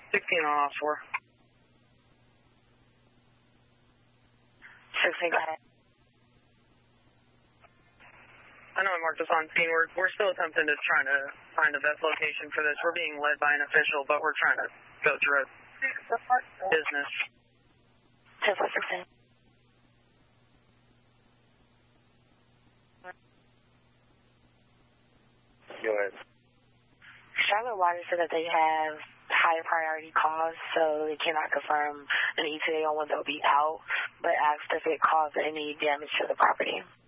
16 on off 4. 16, go ahead. I know I marked this on scene. We're still attempting to try to find the best location for this. We're being led by an official, but we're trying to go through it. Business. 10-4-16. Go ahead. Charlotte Water said that they have higher priority calls, so they cannot confirm an ETA on when they'll be out, but asked if it caused any damage to the property.